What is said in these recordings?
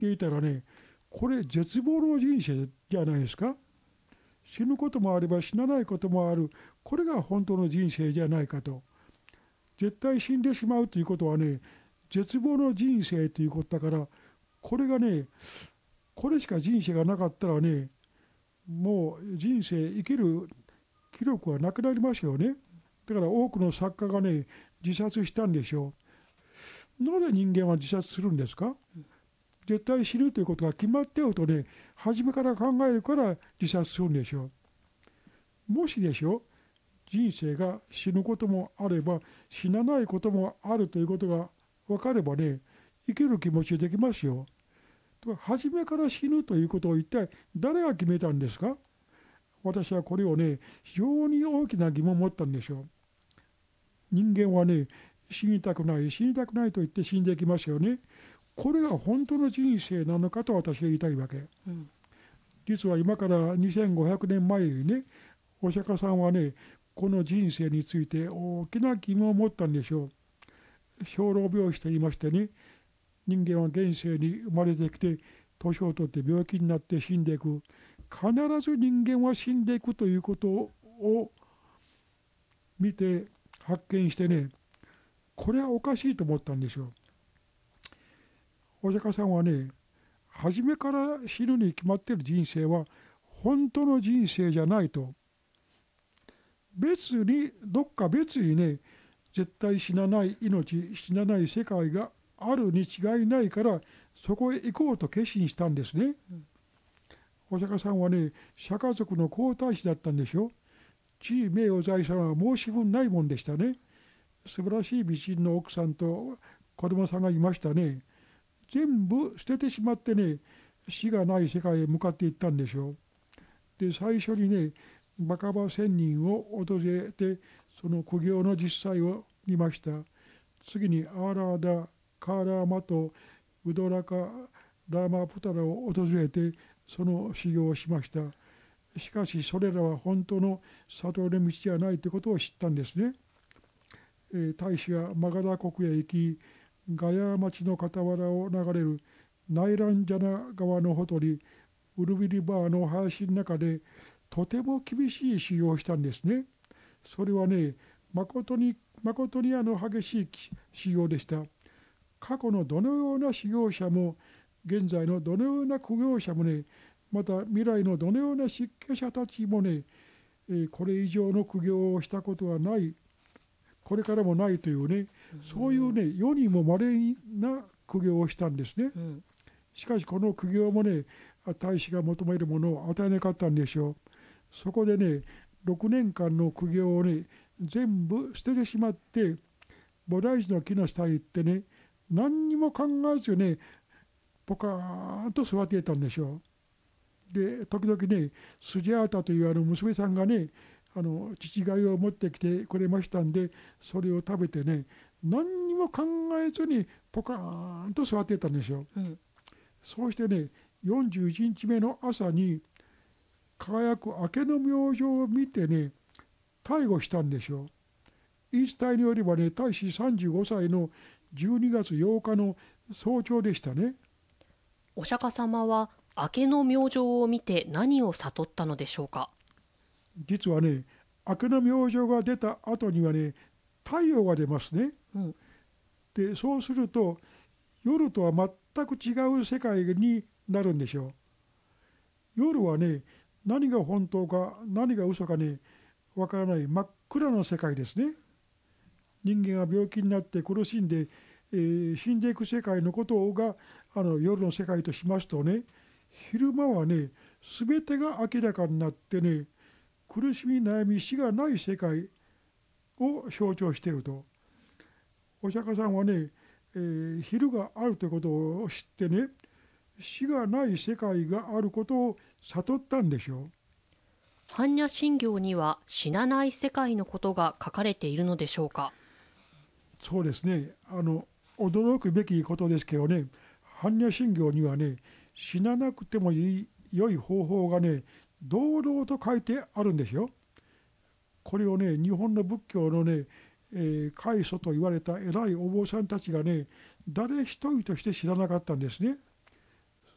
ていたらね、これ絶望の人生じゃないですか。死ぬこともあれば死なないこともある。これが本当の人生じゃないかと。絶対死んでしまうということはね、絶望の人生ということだから、これがね、これしか人生がなかったらね、もう人生生きる気力はなくなりますよね。だから多くの作家がね、自殺したんでしょう。なぜ人間は自殺するんですか？絶対死ぬということが決まっているとね、初めから考えるから自殺するんでしょう。もしでしょ、人生が死ぬこともあれば死なないこともあるということが分かればね、生きる気持ちできますよ。初めから死ぬということを一体誰が決めたんですか？私はこれをね、非常に大きな疑問を持ったんでしょう。人間はね、死にたくないと言って死んでいきますよね。これが本当の人生なのかと私は言いたいわけ。実は今から2500年前にね、お釈迦さんはね、この人生について大きな疑問を持ったんでしょう。生老病死と言いましてね、人間は現世に生まれてきて年を取って病気になって死んでいく。必ず人間は死んでいくということを見て発見してね、これはおかしいと思ったんでしょう。お釈迦さんはね、初めから死ぬに決まっている人生は本当の人生じゃないと。どっか別にね、絶対死なない命、死なない世界があるに違いないから、そこへ行こうと決心したんですね。お釈迦さんはね、釈迦族の皇太子だったんでしょ。地位名誉財産は申し分ないもんでしたね。素晴らしい美人の奥さんと子供さんがいましたね。全部捨ててしまってね、死がない世界へ向かっていったんでしょう。で、最初にね、バカバ仙人を訪れて、その苦行の実際を見ました。次にアーラーダ、カーラーマとウドラカ、ラーマプタラを訪れて、その修行をしました。しかしそれらは本当の悟りの道ではないということを知ったんですね。大使はマガダ国へ行き、ガヤ町の傍らを流れるナイランジャナ川のほとり、ウルビリバーの林の中でとても厳しい修行をしたんですね。それはね、誠に激しい修行でした。過去のどのような修行者も、現在のどのような苦行者もね、また未来のどのような出家者たちもね、これ以上の苦行をしたことはない、これからもないというね、そういうね、世にも稀な苦行をしたんですね。しかしこの苦行もね、大使が求めるものを与えなかったんでしょう。そこでね、6年間の苦行をね、全部捨ててしまって、菩提樹の木の下へ行ってね、何にも考えずね、ポカーンと座っていたんでしょう。で、時々ね、スジャータという娘さんがね、父がゆを持ってきてくれましたんで、それを食べてね、何にも考えずにポカーンと座っていたんでしょう。そうしてね、41日目の朝に輝く明けの明星を見てね、逮捕したんでしょう。言い伝えによればね、大使35歳の12月8日の早朝でしたね。 お釈迦様は明けの明星を見て何を悟ったのでしょうか。 実はね、明けの明星が出た後にはね、太陽が出ますね。で、そうすると夜とは全く違う世界になるんでしょう。夜はね、何が本当か何が嘘かね、わからない真っ暗な世界ですね。人間が病気になって苦しんで、死んでいく世界のことが夜の世界としますとね、昼間はね、全てが明らかになってね、苦しみ悩み死がない世界を象徴していると。お釈迦さんはね、昼があるということを知ってね、死がない世界があることを悟ったんでしょう。 般若心経には死なない世界のことが書かれているのでしょうか。 そうですね、驚くべきことですけどね、般若心経にはね、死ななくても良い方法がね、堂々と書いてあるんですよ。これをね、日本の仏教のね、開祖と言われた偉いお坊さんたちがね、誰一人として知らなかったんですね。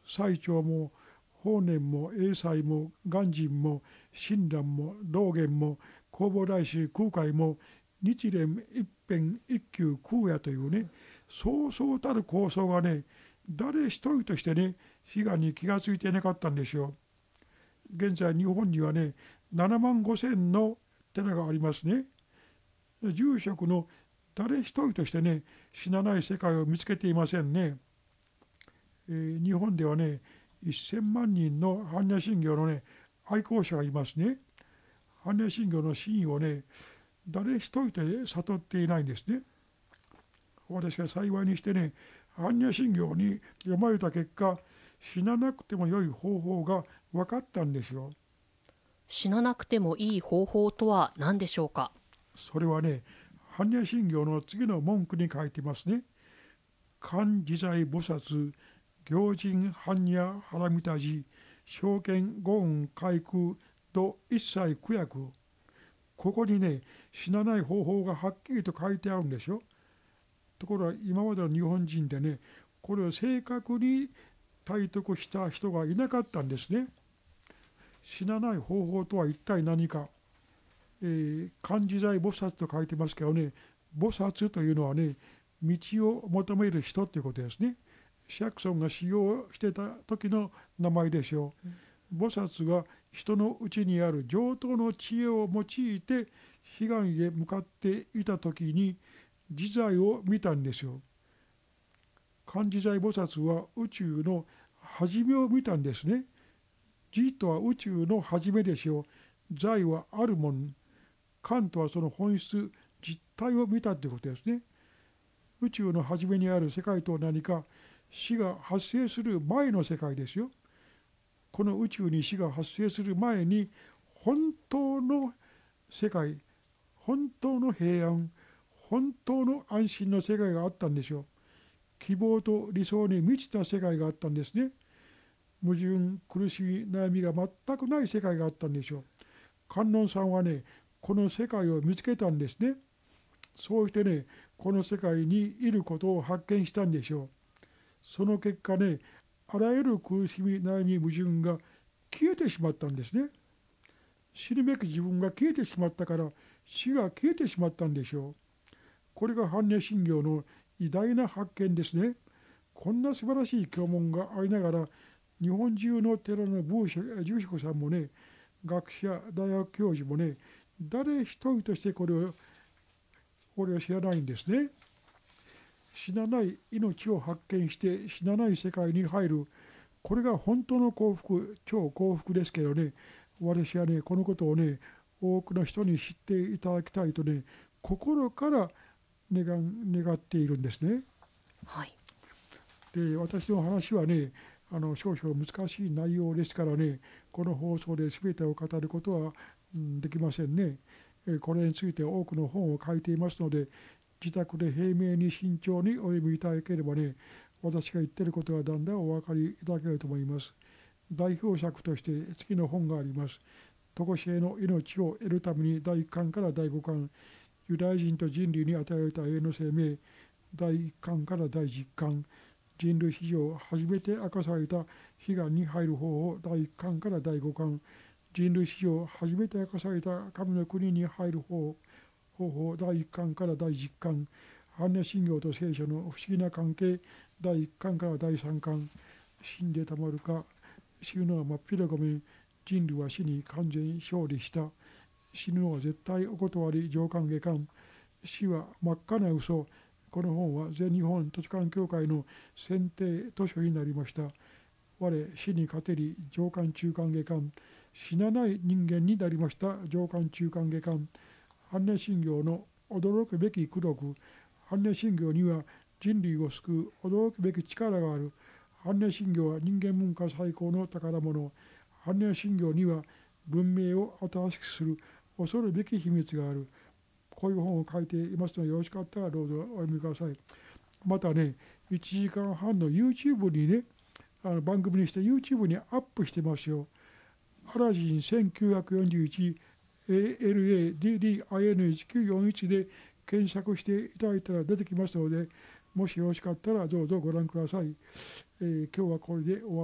最澄も法然も栄西も鑑真も親鸞も道元も弘法大師空海も日蓮一辺一休空也というね、そうそうたる構想がね、誰一人としてね、悲願に気がついていなかったんでしょう。現在日本にはね、7万5千の寺がありますね。住職の誰一人としてね、死なない世界を見つけていませんね。日本ではね、1000万人の般若心経のね、愛好者がいますね。般若心経の真意をね、誰一人で悟っていないんですね。私が幸いにしてね、般若心経に読まれた結果、死ななくても良い方法が分かったんですよ。 死ななくてもいい方法とは何でしょうか。 それはね、般若心経の次の文句に書いてますね。観自在菩薩、行人般若腹見たじ、正見五運開空と一切苦薬。ここにね、死なない方法がはっきりと書いてあるんでしょ。ところが今までの日本人でね、これを正確に体得した人がいなかったんですね。死なない方法とは一体何か。観自在菩薩と書いてますけどね、菩薩というのはね、道を求める人ということですね。釈尊が修行してた時の名前でしょう。菩薩が人のうちにある上等の知恵を用いて悲願へ向かっていた時に自在を見たんですよ。観自在菩薩は宇宙の初めを見たんですね。自とは宇宙の初めでしょう。在はあるもの。観とはその本質、実体を見たということですね。宇宙の初めにある世界とは何か、死が発生する前の世界ですよ。この宇宙に死が発生する前に、本当の世界、本当の平安、本当の安心の世界があったんでしょう。希望と理想に満ちた世界があったんですね。矛盾、苦しみ、悩みが全くない世界があったんでしょう。観音さんはね、この世界を見つけたんですね。そうしてね、この世界にいることを発見したんでしょう。その結果ね、あらゆる苦しみ、悩み、矛盾が消えてしまったんですね。死ぬべき自分が消えてしまったから、死が消えてしまったんでしょう。これが般若心経の偉大な発見ですね。こんな素晴らしい教問がありながら、日本中の寺の住職さんもね、学者、大学教授もね、誰一人としてこれを知らないんですね。死なない命を発見して死なない世界に入る。これが本当の幸福、超幸福ですけどね、私はね、このことをね、多くの人に知っていただきたいとね、心から願っているんですね。 はい。 で、私の話はね、少々難しい内容ですからね、この放送で全てを語ることはできませんね。これについて多くの本を書いていますので、自宅で平明に慎重にお読みいただければね、私が言っていることはだんだんお分かりいただけると思います。代表作として次の本があります。常しえの命を得るために第1巻から第5巻、ユダヤ人と人類に与えられた永遠の生命、第1巻から第10巻、人類史上初めて明かされた悲願に入る方法、第1巻から第5巻、人類史上初めて明かされた神の国に入る方法、第1巻から第10巻、般若心経と聖書の不思議な関係、第1巻から第3巻、死んでたまるか、死ぬのは真っ平ごめん、人類は死に完全に勝利した、死ぬのは絶対お断り、上官下官、死は真っ赤な嘘。この本は全日本図書館協会の選定図書になりました。我死に勝てり、上官中官下官、死なない人間になりました。上官中官下官、般若心経の驚くべき功徳。般若心経には人類を救う驚くべき力がある。般若心経は人間文化最高の宝物。般若心経には文明を新しくする恐るべき秘密がある。こういう本を書いていますので、よろしかったらどうぞお読みください。またね、1時間半の YouTube にね、番組にして YouTube にアップしてますよ。アラジン1941 LADDIN1941 で検索していただいたら出てきますので、もしよろしかったらどうぞご覧ください。今日はこれで終わります。